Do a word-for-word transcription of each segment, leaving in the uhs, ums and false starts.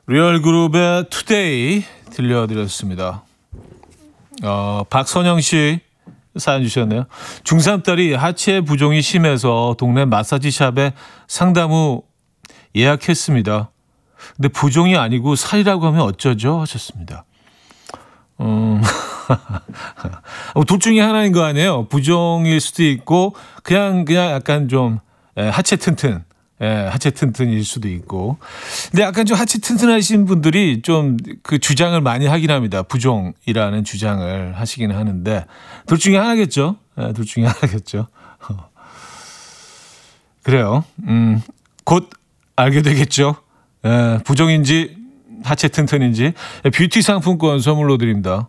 리얼그룹의 투데이 들려드렸습니다. 어, 박선영 씨 사연 주셨네요. 중삼 딸이 하체 부종이 심해서 동네 마사지샵에 상담 후 예약했습니다. 근데 부종이 아니고 살이라고 하면 어쩌죠? 하셨습니다. 음, 둘 중에 하나인 거 아니에요. 부종일 수도 있고 그냥 그냥 약간 좀 예, 하체 튼튼, 예, 하체 튼튼일 수도 있고. 근데 약간 좀 하체 튼튼하신 분들이 좀 그 주장을 많이 하긴 합니다. 부종이라는 주장을 하시기는 하는데 둘 중에 하나겠죠. 예, 둘 중에 하나겠죠. 그래요. 음, 곧 알게 되겠죠. 예, 부종인지 하체 튼튼인지. 예, 뷰티 상품권 선물로 드립니다.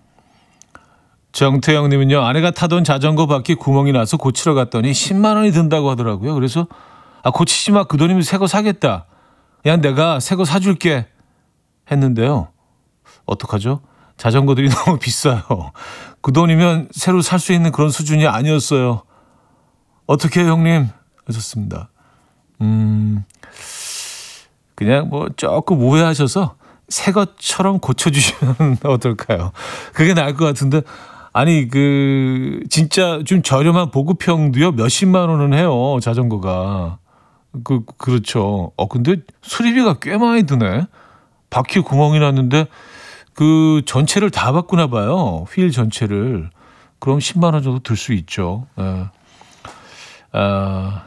정태영 님은요. 아내가 타던 자전거 바퀴 구멍이 나서 고치러 갔더니 십만 원이 든다고 하더라고요. 그래서 아, 고치지 마. 그 돈이면 새 거 사겠다. 그냥 내가 새 거 사줄게 했는데요. 어떡하죠? 자전거들이 너무 비싸요. 그 돈이면 새로 살 수 있는 그런 수준이 아니었어요. 어떻게 해요, 형님? 하셨습니다. 음, 그냥 뭐 조금 오해하셔서 새 것처럼 고쳐주시면 어떨까요? 그게 나을 것 같은데. 아니 그 진짜 좀 저렴한 보급형도요 몇십만 원은 해요 자전거가. 그 그렇죠. 어 근데 수리비가 꽤 많이 드네. 바퀴 구멍이 났는데 그 전체를 다 바꾸나 봐요. 휠 전체를. 그럼 십만 원 정도 들 수 있죠. 예. 아,